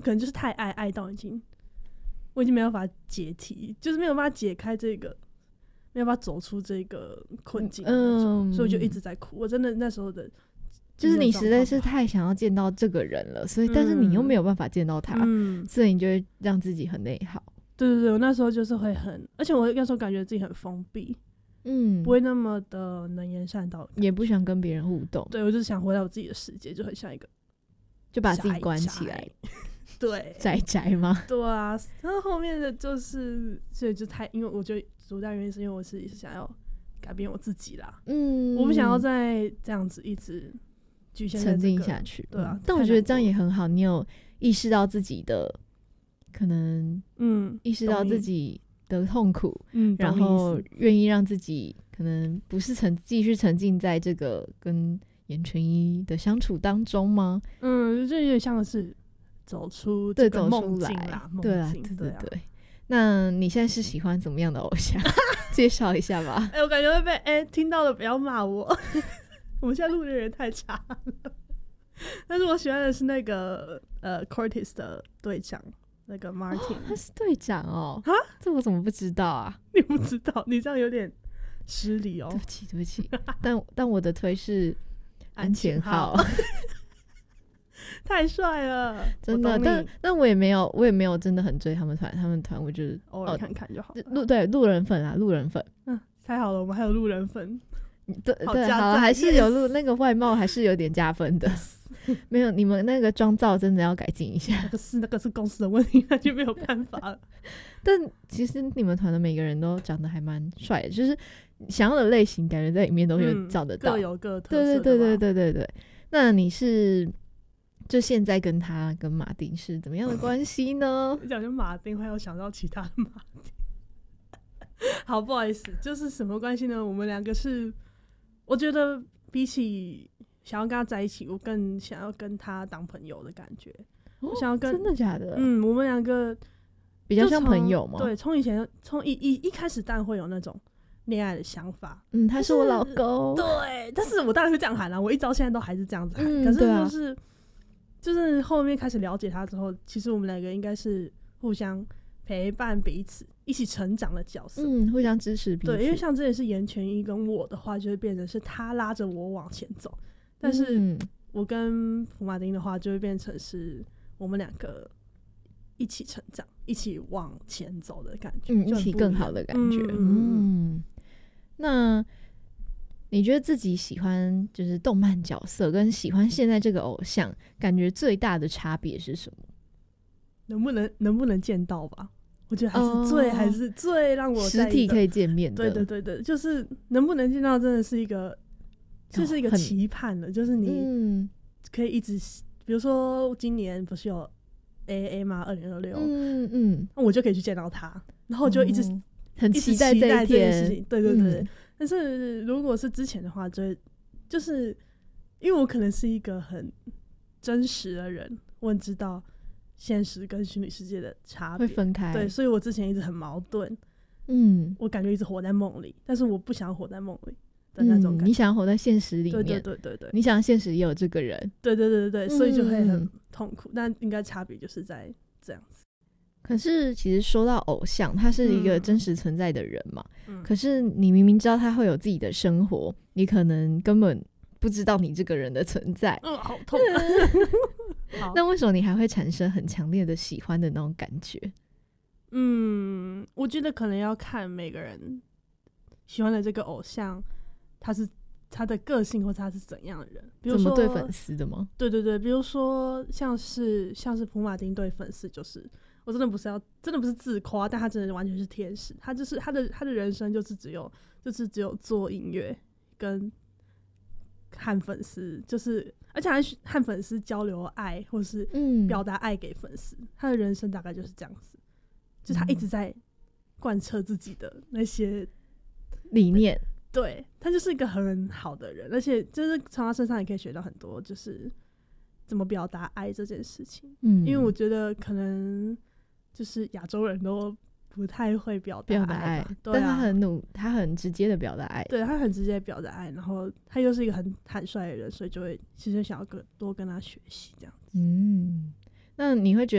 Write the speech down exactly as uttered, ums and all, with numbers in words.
可能就是太爱爱到已经我已经没有办法解题，就是没有办法解开这个，没有办法走出这个困境的那种、嗯、所以我就一直在哭。我真的那时候的就是你实在是太想要见到这个人了，所以、嗯、但是你又没有办法见到他、嗯、所以你就会让自己很内耗。 对对对，我那时候就是会很，而且我那时候感觉自己很封闭，嗯，不会那么的能言善道， 也不想跟别人互动。 对，我就是想回到我自己的世界，就很像一个就把自己关起来。 对， 宅宅吗？ 对啊，然后后面的就是所以就太，因为我觉得主要原因是因为我自己是想要改变我自己啦，嗯，我不想要再这样子一直局限在、这个、 沉浸下去。 对啊、嗯， 但我觉得这样也很好，你有意识到自己的可能，嗯，意识到自己的痛苦，嗯，然后愿意让自己可能不是沉继续沉浸在这个跟严纯一的相处当中吗？ 嗯，就有点像是走出这个梦境啦， 对啊，对对对。那你现在是喜欢怎么样的偶像？介绍一下吧。 哎、欸，我感觉会被哎、欸、听到的不要骂我，我们现在录的人太差了。但是我喜欢的是那个呃 Cortez 的队长，那个 Martin，、哦、 他是队长哦。 啊， 这我怎么不知道啊？ 你不知道，你这样有点失礼哦。 对不起，对不起。但但我的推是安前号。 太帅了， 真的，但但我也没有，我也没有真的很追他们团，他们团我就是偶尔看看就好了。 路、哦、对路人粉啊，路人粉， 嗯，太好了，我们还有路人粉， 对对，好，还是有路、yes. 那个外貌还是有点加分的。没有，你们那个妆造真的要改进一下。 那个是那个是公司的问题，那就没有办法了。 但其实你们团的每个人都长得还蛮帅的，就是想要的类型，感觉在里面都有找得到， 嗯、各有各特色。 对对对对对对对。那你是？就现在跟他跟马丁是怎么样的关系呢？ 讲就马丁，还有想到其他的马丁。好，不好意思，就是什么关系呢？我们两个是，我觉得比起想要跟他在一起，我更想要跟他当朋友的感觉。 哦、 我想要跟真的假的？ 嗯，我们两个比较像朋友吗？ 对，从以前从一一一开始，当然会有那种恋爱的想法。 嗯，他是我老公。 对，但是我当然是这样喊啦，我一直到现在都还是这样子喊。嗯、可是就是。啊就是后面开始了解他之后，其实我们两个应该是互相陪伴彼此、一起成长的角色， 嗯，互相支持彼此。 对，因为像之前是严全一跟我的话，就会变成是他拉着我往前走，但是我跟普马丁的话，就会变成是我们两个一起成长、一起往前走的感觉， 嗯，一起更好的感觉。嗯，嗯那。你觉得自己喜欢就是动漫角色跟喜欢现在这个偶像感觉最大的差别是什么？ 能不能能不能见到吧？我觉得还是最、哦、还是最让我实体可以见面的。 对对对对，就是能不能见到真的是一个这、就是一个期盼了、哦、就是你可以一直、嗯、比如说今年不是有 A A A 吗？二零二六，嗯嗯，那我就可以去见到他，然后我就一直、哦、 很期待这一天。 对对对、嗯，但是如果是之前的话，就会就是因为我可能是一个很真实的人，我很知道现实跟虚拟世界的差别会分开， 对，所以我之前一直很矛盾， 嗯， 我感觉一直活在梦里，但是我不想活在梦里的那种感觉、 嗯、你想要活在现实里面， 对对对对对， 你想要现实也有这个人， 对对对对对，所以就会很痛苦，嗯、但应该差别就是在这样子。 可是其实说到偶像，他是一个真实存在的人嘛、嗯、可是你明明知道他会有自己的生活，你可能根本不知道你这个人的存在。 嗯，好痛啊好， 那为什么你还会产生很强烈的喜欢的那种感觉？ 嗯，我觉得可能要看每个人喜欢的这个偶像他是他的个性或者他是怎样的人，比如说怎么对粉丝的吗？ 对对对，比如说像是像是普马丁对粉丝，就是我真的不是要真的不是自夸，但他真的完全是天使，他就是他的他的人生就是只有就是只有做音乐跟和粉丝，就是而且还和粉丝交流爱或是表达爱给粉丝、嗯、他的人生大概就是这样子，就是他一直在贯彻自己的那些理念， 对，他就是一个很好的人，而且就是从他身上也可以学到很多就是怎么表达爱这件事情、嗯、因为我觉得可能就是亚洲人都不太会表达 爱, 表达爱、 啊、 但他很努他很直接的表达爱， 对，他很直接的表达爱，然后他又是一个很坦率的人，所以就会其实想要跟多跟他学习这样子。 嗯，那你会觉得